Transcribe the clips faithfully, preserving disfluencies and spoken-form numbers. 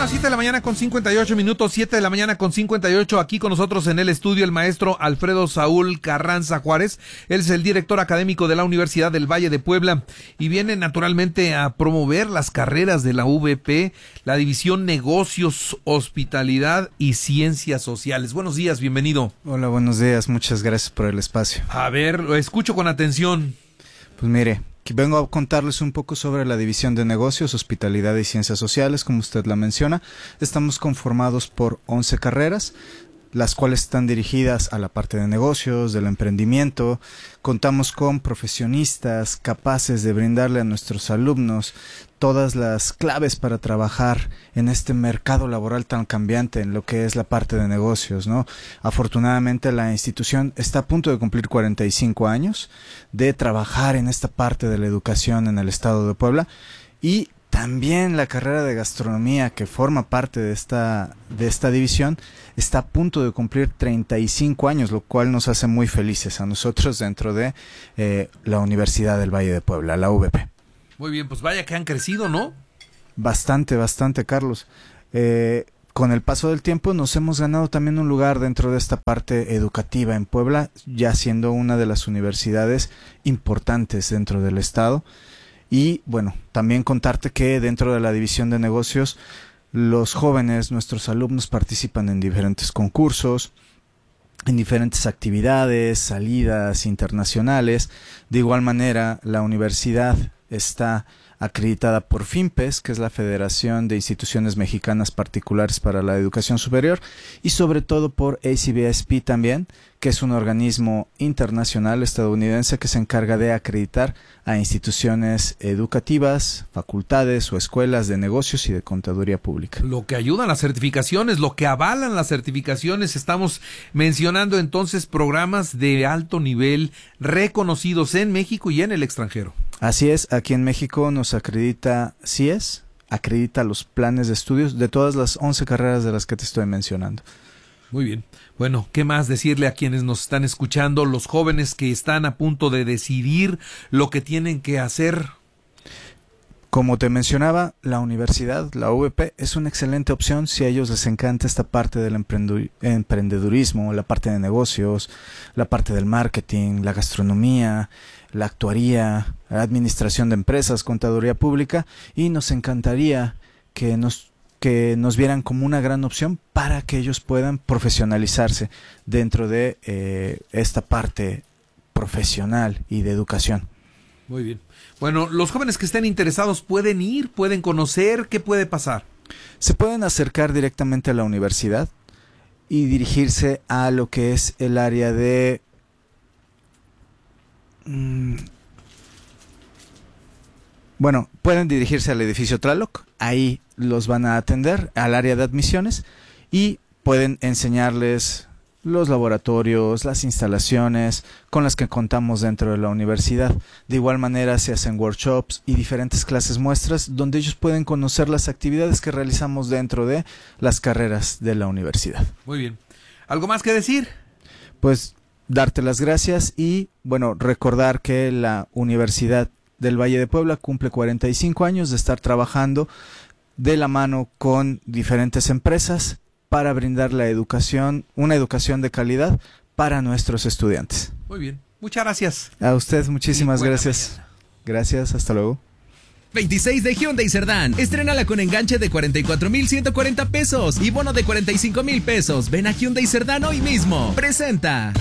las siete de la mañana con cincuenta y ocho minutos, siete de la mañana con cincuenta y ocho, aquí con nosotros en el estudio el maestro Alfredo Saúl Carranza Juárez. Él es el director académico de la Universidad del Valle de Puebla y viene naturalmente a promover las carreras de la U V P, la división Negocios, Hospitalidad y Ciencias Sociales. Buenos días, bienvenido. Hola, buenos días, muchas gracias por el espacio. A ver, lo escucho con atención. Pues mire, aquí vengo a contarles un poco sobre la división de Negocios, Hospitalidad y Ciencias Sociales, como usted la menciona. Estamos conformados por once carreras, las cuales están dirigidas a la parte de negocios, del emprendimiento. Contamos con profesionistas capaces de brindarle a nuestros alumnos todas las claves para trabajar en este mercado laboral tan cambiante en lo que es la parte de negocios, ¿no? Afortunadamente la institución está a punto de cumplir cuarenta y cinco años de trabajar en esta parte de la educación en el estado de Puebla, y también la carrera de gastronomía, que forma parte de esta, de esta división, está a punto de cumplir treinta y cinco años, lo cual nos hace muy felices a nosotros dentro de eh, la Universidad del Valle de Puebla, la U V P. Muy bien, pues vaya que han crecido, ¿no? Bastante, bastante, Carlos. Eh, con el paso del tiempo nos hemos ganado también un lugar dentro de esta parte educativa en Puebla, ya siendo una de las universidades importantes dentro del estado. Y bueno, también contarte que dentro de la división de negocios, los jóvenes, nuestros alumnos, participan en diferentes concursos, en diferentes actividades, salidas internacionales. De igual manera, la universidad está acreditada por FIMPES, que es la Federación de Instituciones Mexicanas Particulares para la Educación Superior, y sobre todo por A C B S P también, que es un organismo internacional estadounidense que se encarga de acreditar a instituciones educativas, facultades o escuelas de negocios y de contaduría pública. Lo que ayudan las certificaciones, lo que avalan las certificaciones. Estamos mencionando entonces programas de alto nivel reconocidos en México y en el extranjero. Así es, aquí en México nos acredita C I E S, acredita los planes de estudios de todas las once carreras de las que te estoy mencionando. Muy bien. Bueno, ¿qué más decirle a quienes nos están escuchando, los jóvenes que están a punto de decidir lo que tienen que hacer? Como te mencionaba, la universidad, la U V P, es una excelente opción si a ellos les encanta esta parte del emprendedurismo, la parte de negocios, la parte del marketing, la gastronomía, la actuaría, la administración de empresas, contaduría pública, y nos encantaría que nos que nos vieran como una gran opción para que ellos puedan profesionalizarse dentro de eh, esta parte profesional y de educación. Muy bien. Bueno, los jóvenes que estén interesados pueden ir, pueden conocer, ¿qué puede pasar? Se pueden acercar directamente a la universidad y dirigirse a lo que es el área de... Mmm, Bueno, pueden dirigirse al edificio Tlaloc, ahí los van a atender, al área de admisiones, y pueden enseñarles los laboratorios, las instalaciones con las que contamos dentro de la universidad. De igual manera se hacen workshops y diferentes clases muestras donde ellos pueden conocer las actividades que realizamos dentro de las carreras de la universidad. Muy bien. ¿Algo más que decir? Pues darte las gracias y, bueno, recordar que la Universidad del Valle de Puebla cumple cuarenta y cinco años de estar trabajando de la mano con diferentes empresas para brindar la educación, una educación de calidad para nuestros estudiantes. Muy bien, muchas gracias. A usted muchísimas gracias. Mañana. Gracias, hasta luego. veintiséis de Hyundai Cerdán. Estrénala con enganche de cuarenta y cuatro mil ciento cuarenta pesos y bono de cuarenta y cinco mil pesos. Ven a Hyundai Cerdán hoy mismo. Presenta.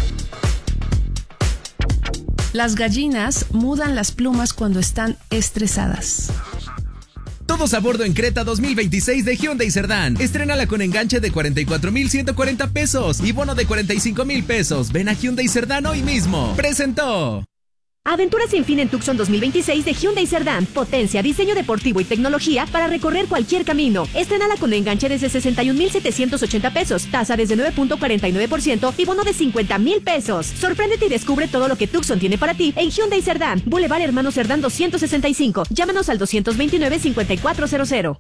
Las gallinas mudan las plumas cuando están estresadas. Todos a bordo en Creta dos mil veintiséis de Hyundai Cerdán. Estrénala con enganche de cuarenta y cuatro mil ciento cuarenta pesos y bono de cuarenta y cinco mil pesos. Ven a Hyundai Cerdán hoy mismo. Presentó. Aventura sin fin en Tucson dos mil veintiséis de Hyundai Cerdán. Potencia, diseño deportivo y tecnología para recorrer cualquier camino. Estrénala con enganche desde sesenta y un mil setecientos ochenta pesos, tasa desde nueve punto cuarenta y nueve por ciento y bono de cincuenta mil pesos. Sorpréndete y descubre todo lo que Tucson tiene para ti en Hyundai Cerdán. Boulevard Hermano Cerdán doscientos sesenta y cinco. Llámanos al doscientos veintinueve cincuenta y cuatro cero cero.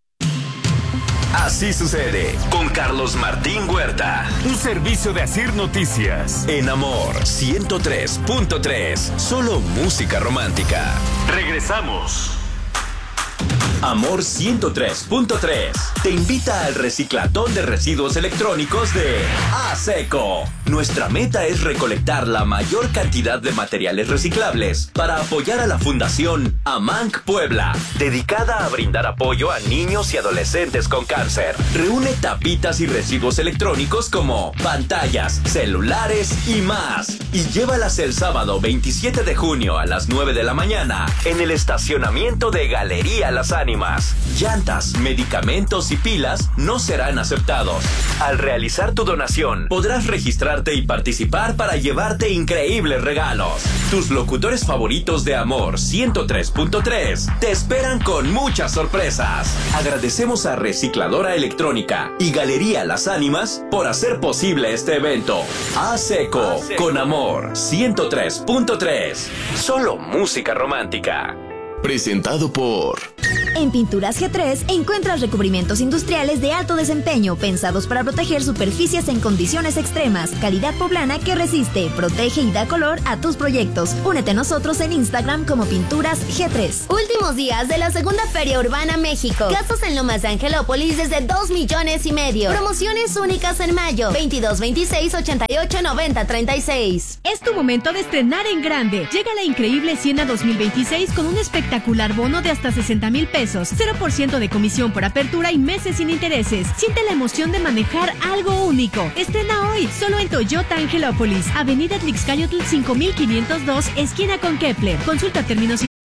Así sucede con Carlos Martín Huerta. Un servicio de Asir Noticias. En Amor ciento tres punto tres. Solo música romántica. Regresamos. Amor ciento tres punto tres te invita al reciclatón de residuos electrónicos de ASECO. Nuestra meta es recolectar la mayor cantidad de materiales reciclables para apoyar a la Fundación AMANC Puebla, dedicada a brindar apoyo a niños y adolescentes con cáncer. Reúne tapitas y residuos electrónicos como pantallas, celulares y más, y llévalas el sábado veintisiete de junio a las nueve de la mañana en el estacionamiento de Galería Las Ánimas. Llantas, medicamentos y pilas no serán aceptados. Al realizar tu donación, podrás registrarte y participar para llevarte increíbles regalos. Tus locutores favoritos de Amor ciento tres punto tres te esperan con muchas sorpresas. Agradecemos a Recicladora Electrónica y Galería Las Ánimas por hacer posible este evento. ASECO, con Amor ciento tres punto tres. Solo música romántica. Presentado por... En Pinturas G tres encuentras recubrimientos industriales de alto desempeño pensados para proteger superficies en condiciones extremas. Calidad poblana que resiste, protege y da color a tus proyectos. Únete a nosotros en Instagram como Pinturas G tres. Últimos días de la segunda Feria Urbana México. Casas en Lomas de Angelópolis desde dos millones y medio. Promociones únicas en mayo. veintidós veintiséis ochenta y ocho noventa treinta y seis. Es tu momento de estrenar en grande. Llega la increíble Siena dos mil veintiséis con un espectacular bono de hasta sesenta mil pesos. cero por ciento de comisión por apertura y meses sin intereses. Siente la emoción de manejar algo único. Estrena hoy, solo en Toyota Angelópolis. Avenida Tlixcayotl cinco mil quinientos dos, esquina con Kepler. Consulta términos y...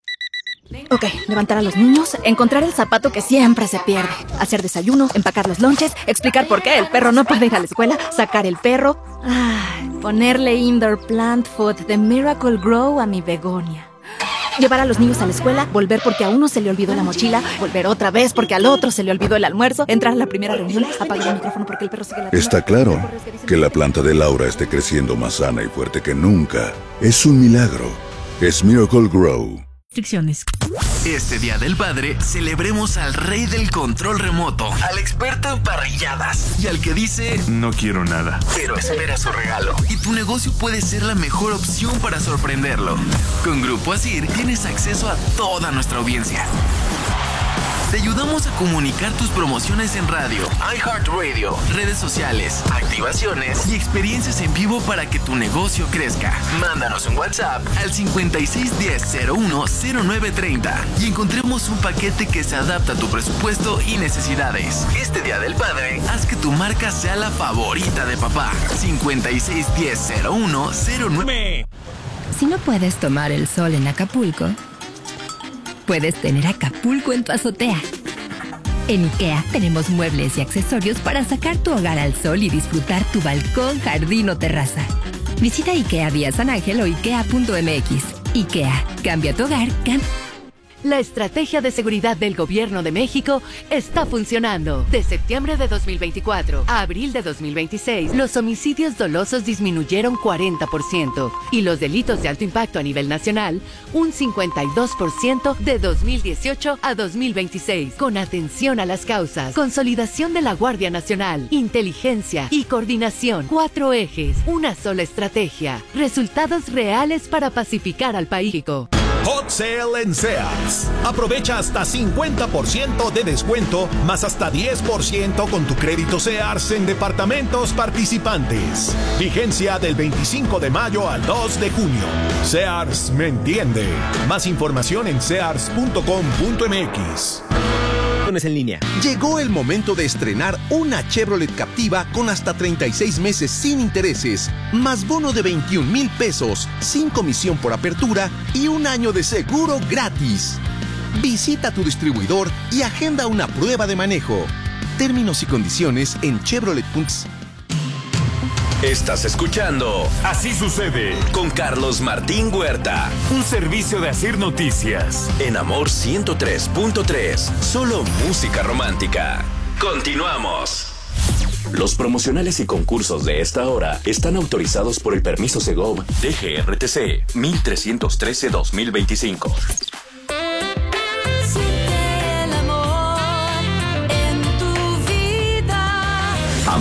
Ok, levantar a los niños, encontrar el zapato que siempre se pierde, hacer desayuno, empacar los lonches, explicar por qué el perro no puede ir a la escuela, sacar el perro, ay, ponerle indoor plant food de Miracle Grow a mi begonia. Llevar a los niños a la escuela, volver porque a uno se le olvidó la mochila, volver otra vez porque al otro se le olvidó el almuerzo, entrar a la primera reunión, apagar el micrófono porque el perro sigue la... Está claro que la planta de Laura esté creciendo más sana y fuerte que nunca. Es un milagro. Es Miracle Grow. Restricciones. Este Día del Padre, celebremos al rey del control remoto, al experto en parrilladas y al que dice no quiero nada, pero espera su regalo. Y tu negocio puede ser la mejor opción para sorprenderlo. Con Grupo Asir tienes acceso a toda nuestra audiencia. Te ayudamos a comunicar tus promociones en radio, iHeartRadio, redes sociales, activaciones y experiencias en vivo para que tu negocio crezca. Mándanos un WhatsApp al cincuenta y seis diez cero uno cero nueve treinta y encontremos un paquete que se adapta a tu presupuesto y necesidades. Este Día del Padre, haz que tu marca sea la favorita de papá. cincuenta y seis diez cero uno cero nueve. Si no puedes tomar el sol en Acapulco, puedes tener Acapulco en tu azotea. En IKEA tenemos muebles y accesorios para sacar tu hogar al sol y disfrutar tu balcón, jardín o terraza. Visita IKEA vía San Ángel o ikea punto m x. IKEA, cambia tu hogar, cambia... La estrategia de seguridad del Gobierno de México está funcionando. De septiembre de dos mil veinticuatro a abril de dos mil veintiséis, los homicidios dolosos disminuyeron cuarenta por ciento y los delitos de alto impacto a nivel nacional un cincuenta y dos por ciento de dos mil dieciocho a dos mil veintiséis. Con atención a las causas, consolidación de la Guardia Nacional, inteligencia y coordinación. Cuatro ejes, una sola estrategia. Resultados reales para pacificar al país. Hot Sale en Sears. Aprovecha hasta cincuenta por ciento de descuento, más hasta diez por ciento con tu crédito Sears en departamentos participantes. Vigencia del veinticinco de mayo al dos de junio. Sears me entiende. Más información en sears punto com punto m x. En línea. Llegó el momento de estrenar una Chevrolet Captiva con hasta treinta y seis meses sin intereses, más bono de veintiún mil pesos, sin comisión por apertura y un año de seguro gratis. Visita tu distribuidor y agenda una prueba de manejo. Términos y condiciones en Chevrolet punto com. Estás escuchando Así Sucede con Carlos Martín Huerta. Un servicio de Asir Noticias. En Amor ciento tres punto tres. Solo música romántica. Continuamos. Los promocionales y concursos de esta hora están autorizados por el permiso Segov D G R T C mil trescientos trece dos mil veinticinco.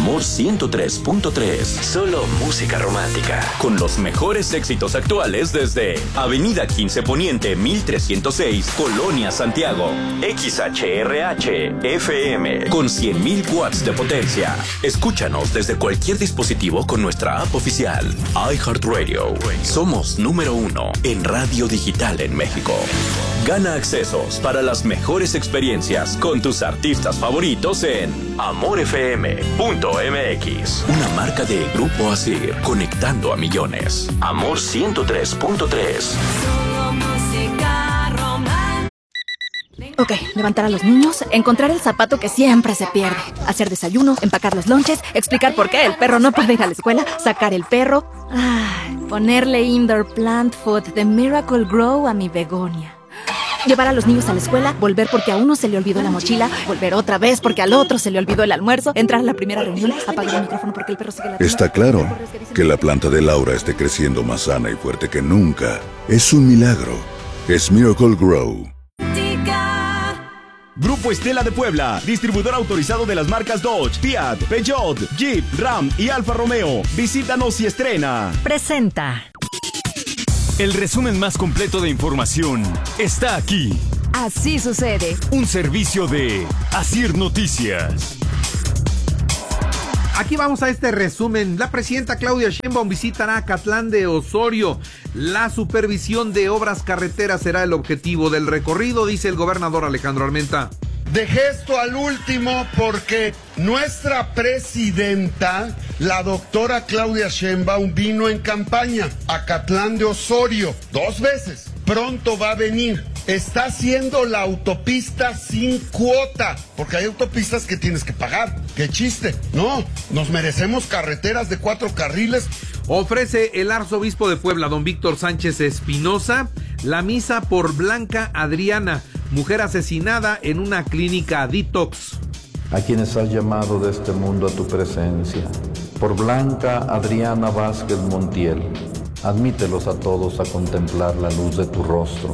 Amor ciento tres punto tres. Solo música romántica. Con los mejores éxitos actuales desde Avenida quince Poniente mil trescientos seis, Colonia Santiago. X H R H F M con cien mil watts de potencia. Escúchanos desde cualquier dispositivo con nuestra app oficial. iHeartRadio. Somos número uno en radio digital en México. Gana accesos para las mejores experiencias con tus artistas favoritos en amor f m punto m x. Una marca de Grupo Asir, conectando a millones. Amor ciento tres punto tres. Ok, levantar a los niños, encontrar el zapato que siempre se pierde, hacer desayuno, empacar los lonches, explicar por qué el perro no puede ir a la escuela, sacar el perro, ay, ponerle indoor plant food de Miracle Grow a mi begonia. Llevar a los niños a la escuela, volver porque a uno se le olvidó la mochila, volver otra vez porque al otro se le olvidó el almuerzo, entrar a la primera reunión, apagar el micrófono porque el perro sigue latiendo. Está claro que la planta de Laura esté creciendo más sana y fuerte que nunca. Es un milagro. Es Miracle Grow. Grupo Estela de Puebla, distribuidor autorizado de las marcas Dodge, Fiat, Peugeot, Jeep, Ram y Alfa Romeo. Visítanos y estrena. Presenta. El resumen más completo de información está aquí. Así sucede. Un servicio de Asir Noticias. Aquí vamos a este resumen. La presidenta Claudia Sheinbaum visitará Acatlán de Osorio. La supervisión de obras carreteras será el objetivo del recorrido, dice el gobernador Alejandro Armenta. Dejé esto al último porque nuestra presidenta, la doctora Claudia Sheinbaum, vino en campaña a Acatlán de Osorio dos veces. Pronto va a venir. Está haciendo la autopista sin cuota, porque hay autopistas que tienes que pagar. ¡Qué chiste! No, nos merecemos carreteras de cuatro carriles. Ofrece el arzobispo de Puebla, don Víctor Sánchez Espinosa, la misa por Blanca Adriana, mujer asesinada en una clínica detox. A quienes has llamado de este mundo a tu presencia, por Blanca Adriana Vázquez Montiel, admítelos a todos a contemplar la luz de tu rostro.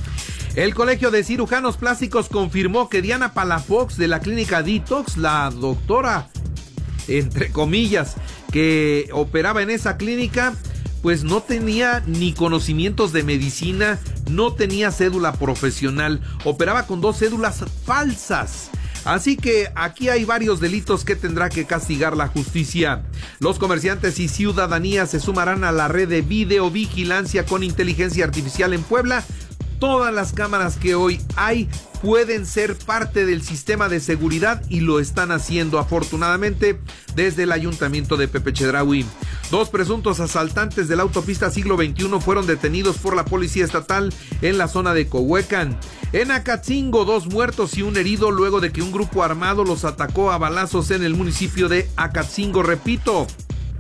El Colegio de Cirujanos Plásticos confirmó que Diana Palafox de la clínica Detox, la doctora, entre comillas, que operaba en esa clínica, pues no tenía ni conocimientos de medicina, no tenía cédula profesional, operaba con dos cédulas falsas. Así que aquí hay varios delitos que tendrá que castigar la justicia. Los comerciantes y ciudadanía se sumarán a la red de videovigilancia con inteligencia artificial en Puebla. Todas las cámaras que hoy hay pueden ser parte del sistema de seguridad y lo están haciendo afortunadamente desde el ayuntamiento de Pepe Chedraui. Dos presuntos asaltantes de la autopista siglo veintiuno fueron detenidos por la policía estatal en la zona de Cohuecan. En Acatzingo, dos muertos y un herido luego de que un grupo armado los atacó a balazos en el municipio de Acatzingo, repito.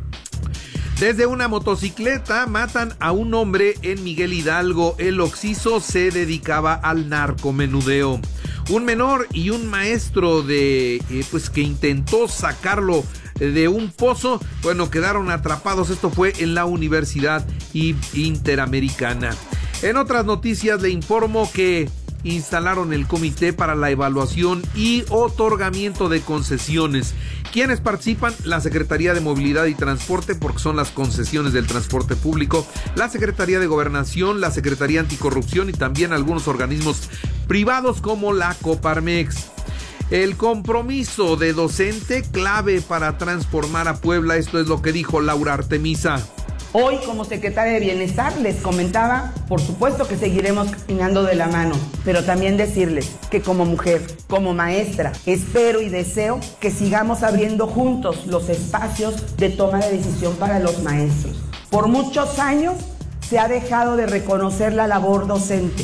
Desde una motocicleta matan a un hombre en Miguel Hidalgo. El occiso se dedicaba al narcomenudeo. Un menor y un maestro de eh, pues que intentó sacarlo de un pozo, bueno, quedaron atrapados. Esto fue en la Universidad Interamericana. En otras noticias le informo que instalaron el comité para la evaluación y otorgamiento de concesiones. ¿Quiénes participan? La Secretaría de Movilidad y Transporte, porque son las concesiones del transporte público, la Secretaría de Gobernación, la Secretaría Anticorrupción y también algunos organismos privados como la Coparmex. El compromiso de docente clave para transformar a Puebla, esto es lo que dijo Laura Artemisa. Hoy, como secretaria de Bienestar, les comentaba, por supuesto que seguiremos caminando de la mano, pero también decirles que como mujer, como maestra, espero y deseo que sigamos abriendo juntos los espacios de toma de decisión para los maestros. Por muchos años se ha dejado de reconocer la labor docente.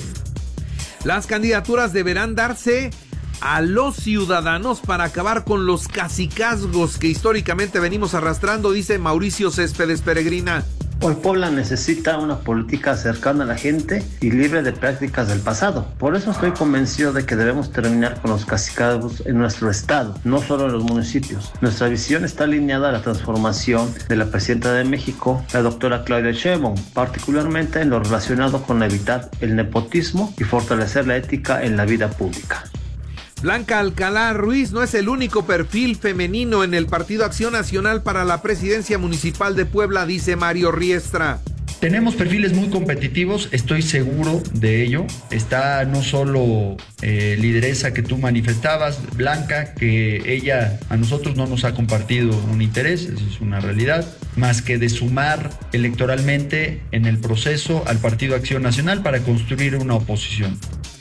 Las candidaturas deberán darse a los ciudadanos para acabar con los cacicazgos que históricamente venimos arrastrando, dice Mauricio Céspedes Peregrina. Hoy Puebla necesita una política cercana a la gente y libre de prácticas del pasado. Por eso estoy convencido de que debemos terminar con los cacicazgos en nuestro estado, no solo en los municipios. Nuestra visión está alineada a la transformación de la presidenta de México, la doctora Claudia Sheinbaum, particularmente en lo relacionado con evitar el nepotismo y fortalecer la ética en la vida pública. Blanca Alcalá Ruiz no es el único perfil femenino en el Partido Acción Nacional para la presidencia municipal de Puebla, dice Mario Riestra. Tenemos perfiles muy competitivos, estoy seguro de ello. Está no solo eh, lideresa que tú manifestabas, Blanca, que ella a nosotros no nos ha compartido un interés, eso es una realidad, más que de sumar electoralmente en el proceso al Partido Acción Nacional para construir una oposición.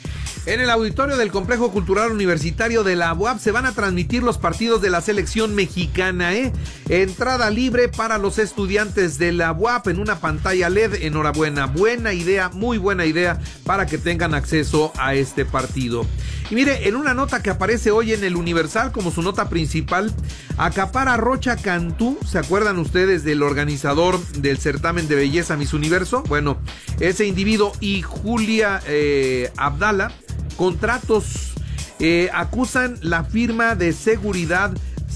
En el auditorio del Complejo Cultural Universitario de la U A P se van a transmitir los partidos de la selección mexicana, ¿eh? Entrada libre para los estudiantes de la U A P en una pantalla L E D. Enhorabuena, buena idea, muy buena idea para que tengan acceso a este partido. Y mire, en una nota que aparece hoy en el Universal como su nota principal, acapara Rocha Cantú. ¿Se acuerdan ustedes del organizador del certamen de belleza Miss Universo? Bueno, ese individuo y Julia eh, Abdala, contratos, eh, acusan la firma de seguridad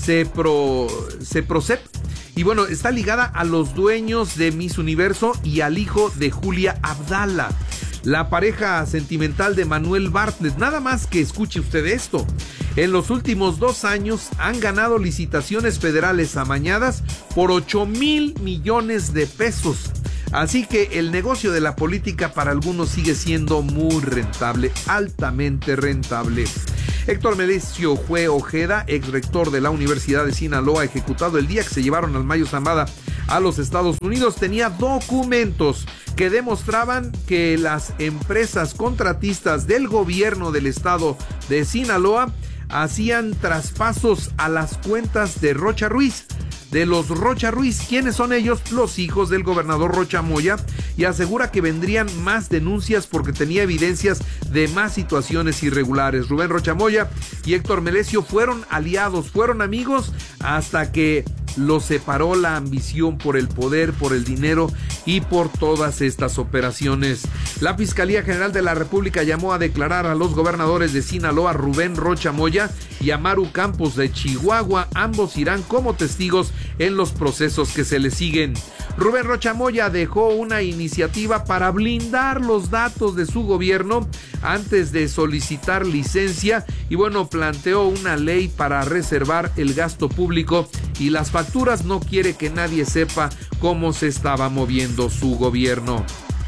Cepro, Ceprocep. Y bueno, está ligada a los dueños de Miss Universo y al hijo de Julia Abdala, la pareja sentimental de Manuel Bartlett. Nada más que escuche usted esto. En los últimos dos años han ganado licitaciones federales amañadas por ocho mil millones de pesos. Así que el negocio de la política para algunos sigue siendo muy rentable, altamente rentable. Héctor Melesio Jue Ojeda, ex rector de la Universidad de Sinaloa, ejecutado el día que se llevaron al Mayo Zambada a los Estados Unidos, tenía documentos que demostraban que las empresas contratistas del gobierno del estado de Sinaloa hacían traspasos a las cuentas de Rocha Ruiz, de los Rocha Ruiz. ¿Quiénes son ellos? Los hijos del gobernador Rocha Moya, y asegura que vendrían más denuncias porque tenía evidencias de más situaciones irregulares. Rubén Rocha Moya y Héctor Melesio fueron aliados, fueron amigos hasta que los separó la ambición por el poder, por el dinero y por todas estas operaciones. La Fiscalía General de la República llamó a declarar a los gobernadores de Sinaloa, Rubén Rocha Moya y a Maru Campos de Chihuahua. Ambos irán como testigos en los procesos que se le siguen. Rubén Rocha Moya dejó una iniciativa para blindar los datos de su gobierno antes de solicitar licencia y bueno, planteó una ley para reservar el gasto público y las facturas. No quiere que nadie sepa cómo se estaba moviendo su gobierno.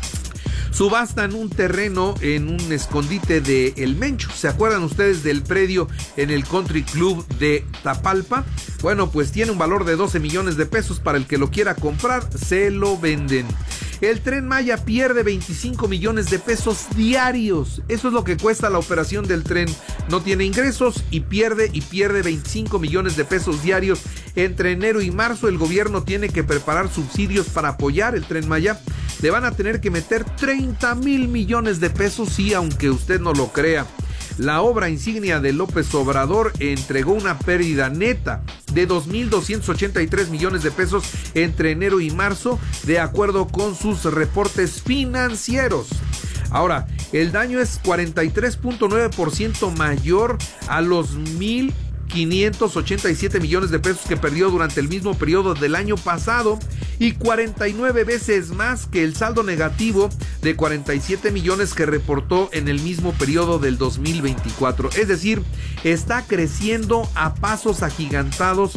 Subastan un terreno en un escondite de El Mencho. ¿Se acuerdan ustedes del predio en el Country Club de Tapalpa? Bueno, pues tiene un valor de doce millones de pesos. Para el que lo quiera comprar, se lo venden. El Tren Maya pierde veinticinco millones de pesos diarios. Eso es lo que cuesta la operación del tren. No tiene ingresos y pierde y pierde veinticinco millones de pesos diarios. Entre enero y marzo el gobierno tiene que preparar subsidios para apoyar el Tren Maya. Le van a tener que meter treinta mil millones de pesos, sí, aunque usted no lo crea. La obra insignia de López Obrador entregó una pérdida neta de dos mil doscientos ochenta y tres millones de pesos entre enero y marzo, de acuerdo con sus reportes financieros. Ahora, el daño es cuarenta y tres punto nueve por ciento mayor a los mil quinientos ochenta y siete millones de pesos que perdió durante el mismo periodo del año pasado y cuarenta y nueve veces más que el saldo negativo de cuarenta y siete millones que reportó en el mismo periodo del dos mil veinticuatro. Es decir, está creciendo a pasos agigantados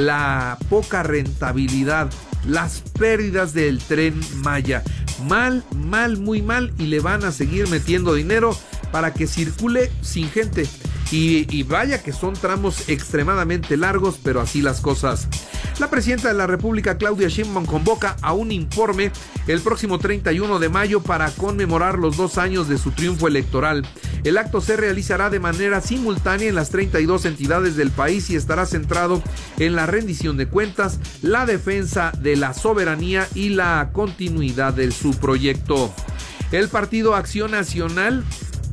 la poca rentabilidad, las pérdidas del Tren Maya. Mal, mal, muy mal, y le van a seguir metiendo dinero para que circule sin gente. Y, y vaya que son tramos extremadamente largos, pero así las cosas. La presidenta de la República, Claudia Sheinbaum, convoca a un informe el próximo treinta y uno de mayo para conmemorar los dos años de su triunfo electoral. El acto se realizará de manera simultánea en las treinta y dos entidades del país y estará centrado en la rendición de cuentas, la defensa de la soberanía y la continuidad de su proyecto. El Partido Acción Nacional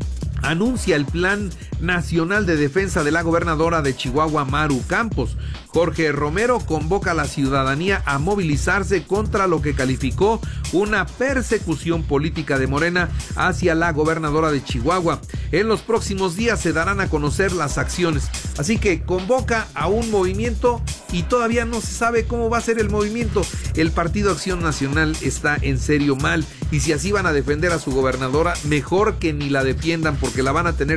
anuncia el Plan Nacional de Defensa de la gobernadora de Chihuahua, Maru Campos. Jorge Romero convoca a la ciudadanía a movilizarse contra lo que calificó una persecución política de Morena hacia la gobernadora de Chihuahua. En los próximos días se darán a conocer las acciones. Así que convoca a un movimiento y todavía no se sabe cómo va a ser el movimiento. El Partido Acción Nacional está en serio mal, y si así van a defender a su gobernadora, mejor que ni la defiendan, porque la van a tener,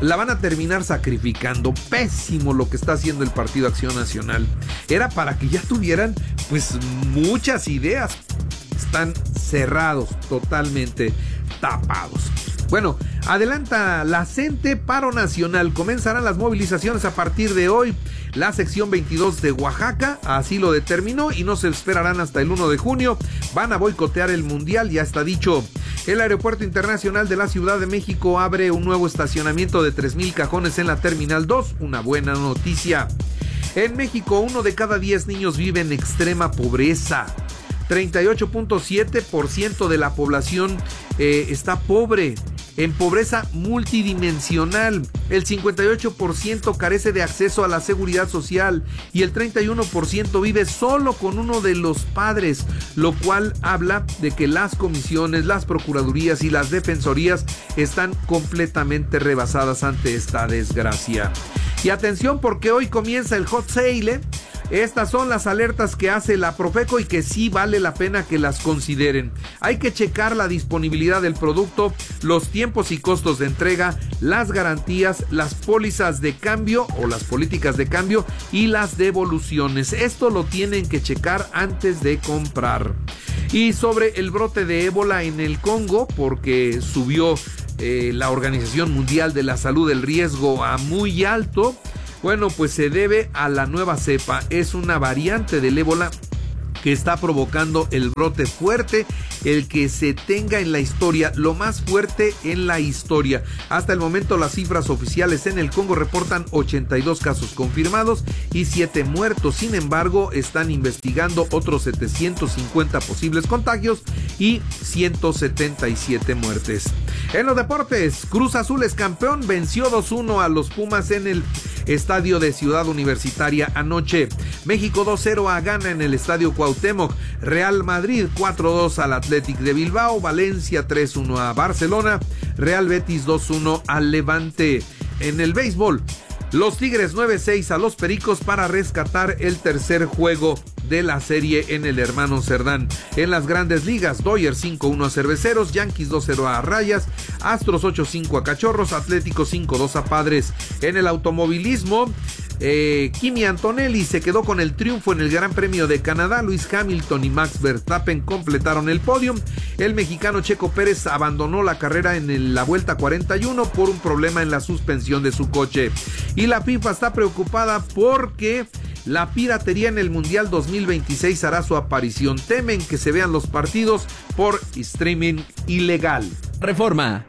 la van a terminar sacrificando. Pésimo lo que está haciendo el Partido Acción Nacional. Era para que ya tuvieran pues muchas ideas. Están cerrados, totalmente tapados. Bueno, adelanta la CENTE, paro nacional. Comenzarán las movilizaciones a partir de hoy. La sección veintidós de Oaxaca así lo determinó y no se esperarán hasta el primero de junio. Van a boicotear el mundial, ya está dicho. El Aeropuerto Internacional de la Ciudad de México abre un nuevo estacionamiento de tres mil cajones en la Terminal dos. Una buena noticia. En México, uno de cada diez niños vive en extrema pobreza. treinta y ocho punto siete por ciento de la población eh, está pobre, en pobreza multidimensional. El cincuenta y ocho por ciento carece de acceso a la seguridad social y el treinta y uno por ciento vive solo con uno de los padres, lo cual habla de que las comisiones, las procuradurías y las defensorías están completamente rebasadas ante esta desgracia. Y atención, porque hoy comienza el hot sale, ¿eh? Estas son las alertas que hace la Profeco y que sí vale la pena que las consideren. Hay que checar la disponibilidad del producto, los tiempos y costos de entrega, las garantías, las pólizas de cambio o las políticas de cambio y las devoluciones. Esto lo tienen que checar antes de comprar. Y sobre el brote de ébola en el Congo, porque subió eh, la Organización Mundial de la Salud el riesgo a muy alto. Bueno, pues se debe a la nueva cepa. Es una variante del ébola que está provocando el brote fuerte, el que se tenga en la historia, lo más fuerte en la historia. Hasta el momento las cifras oficiales en el Congo reportan ochenta y dos casos confirmados y siete muertos. Sin embargo, están investigando otros setecientos cincuenta posibles contagios y ciento setenta y siete muertes. En los deportes, Cruz Azul es campeón, venció dos uno a los Pumas en el estadio de Ciudad Universitaria anoche. México dos cero a Ghana en el estadio Cuauhtémoc. Real Madrid cuatro dos al Athletic de Bilbao. Valencia tres uno a Barcelona. Real Betis dos uno al Levante. En el béisbol, los Tigres nueve seis a los Pericos para rescatar el tercer juego de la serie en el Hermano Cerdán. En las Grandes Ligas, Dodgers cinco uno a Cerveceros, Yankees dos cero a Rayas, Astros ocho cinco a Cachorros, Atlético cinco dos a Padres. En el automovilismo, eh, Kimi Antonelli se quedó con el triunfo en el Gran Premio de Canadá. Lewis Hamilton y Max Verstappen completaron el podio. El mexicano Checo Pérez abandonó la carrera en el, la vuelta cuarenta y uno por un problema en la suspensión de su coche. Y la FIFA está preocupada porque la piratería en el Mundial dos mil veintiséis hará su aparición. Temen que se vean los partidos por streaming ilegal. Reforma.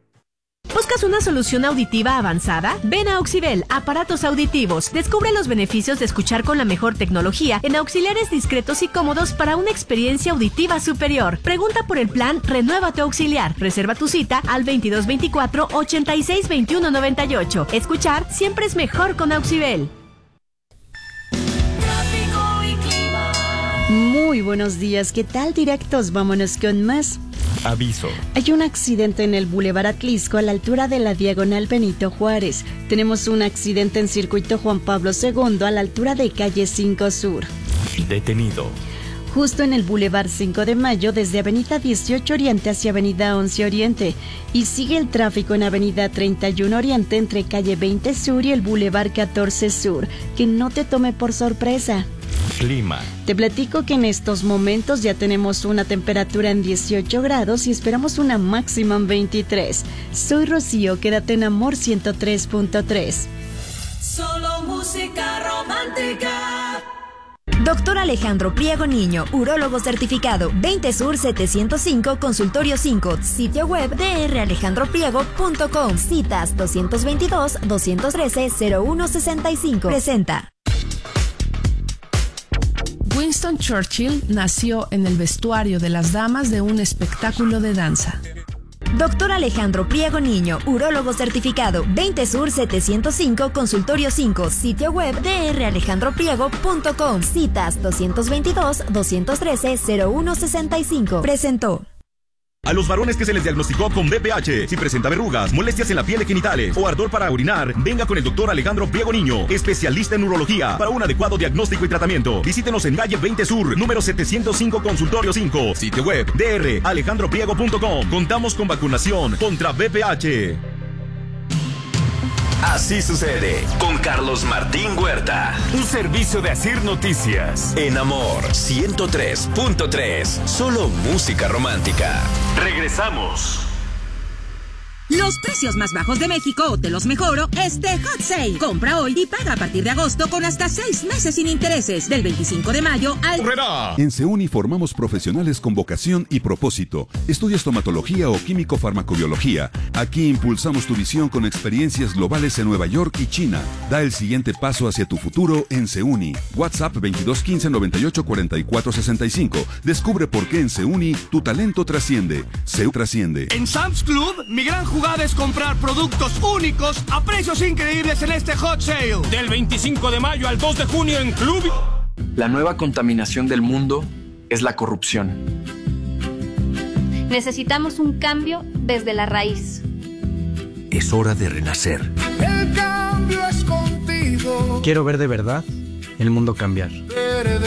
¿Buscas una solución auditiva avanzada? Ven a Auxibel, aparatos auditivos. Descubre los beneficios de escuchar con la mejor tecnología en auxiliares discretos y cómodos para una experiencia auditiva superior. Pregunta por el plan Renueva tu Auxiliar. Reserva tu cita al veintidós veinticuatro ochenta y seis veintiuno noventa y ocho. Escuchar siempre es mejor con Auxibel. Muy buenos días, ¿qué tal? Directos, vámonos con más. Aviso. Hay un accidente en el Boulevard Atlisco a la altura de la Diagonal Benito Juárez. Tenemos un accidente en Circuito Juan Pablo segundo a la altura de Calle cinco Sur. Detenido. Justo en el Boulevard cinco de Mayo desde Avenida dieciocho Oriente hacia Avenida once Oriente. Y sigue el tráfico en Avenida treinta y uno Oriente entre Calle veinte Sur y el Boulevard catorce Sur. Que no te tome por sorpresa. Clima. Te platico que en estos momentos ya tenemos una temperatura en dieciocho grados y esperamos una máxima en veintitrés. Soy Rocío, quédate en Amor ciento tres punto tres. Solo música romántica. Doctor Alejandro Priego Niño, urólogo certificado, veinte Sur setecientos cinco, Consultorio cinco, sitio web d r alejandro priego punto com, citas doscientos veintidós, doscientos trece, cero uno sesenta y cinco. Presenta. Winston Churchill nació en el vestuario de las damas de un espectáculo de danza. Doctor Alejandro Priego Niño, urólogo certificado, veinte Sur setecientos cinco, Consultorio cinco, sitio web d r alejandro priego punto com, citas doscientos veintidós, doscientos trece, cero uno sesenta y cinco. Presentó. A los varones que se les diagnosticó con B P H, si presenta verrugas, molestias en la piel y genitales o ardor para orinar, venga con el doctor Alejandro Priego Niño, especialista en urología, para un adecuado diagnóstico y tratamiento. Visítenos en calle veinte Sur, número setecientos cinco, Consultorio cinco, sitio web d r alejandro priego punto com. Contamos con vacunación contra B P H. Así sucede con Carlos Martín Huerta. Un servicio de Asir Noticias. En Amor ciento tres punto tres. Solo música romántica. Regresamos. Los precios más bajos de México te los mejoro este Hot Sale. Compra hoy y paga a partir de agosto con hasta seis meses sin intereses. Del veinticinco de mayo al... En Seuni formamos profesionales con vocación y propósito. ¿Estudias estomatología o químico-farmacobiología? Aquí impulsamos tu visión con experiencias globales en Nueva York y China. Da el siguiente paso hacia tu futuro en Seuni. WhatsApp veintidós quince noventa y ocho cuarenta y cuatro sesenta y cinco. Descubre por qué en Seuni tu talento trasciende. Se trasciende. En Sam's Club, mi gran jugada es comprar productos únicos a precios increíbles en este Hot Sale. Del veinticinco de mayo al dos de junio en Club. La nueva contaminación del mundo es la corrupción. Necesitamos un cambio desde la raíz. Es hora de renacer. El cambio es contigo. Quiero ver de verdad el mundo cambiar.